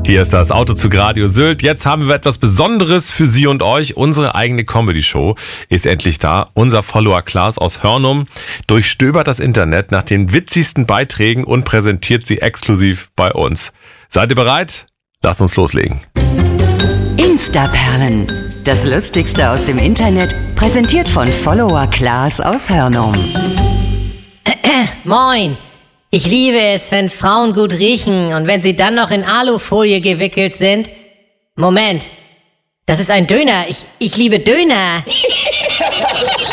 Hier ist das Autozug Radio Sylt. Jetzt haben wir etwas Besonderes für Sie und euch. Unsere eigene Comedy-Show ist endlich da. Unser Follower Klaas aus Hörnum durchstöbert das Internet nach den witzigsten Beiträgen und präsentiert sie exklusiv bei uns. Seid ihr bereit? Lasst uns loslegen. Instaperlen. Das Lustigste aus dem Internet, präsentiert von Follower Klaas aus Hörnum. Moin! Ich liebe es, wenn Frauen gut riechen und wenn sie dann noch in Alufolie gewickelt sind. Moment, das ist ein Döner. Ich liebe Döner.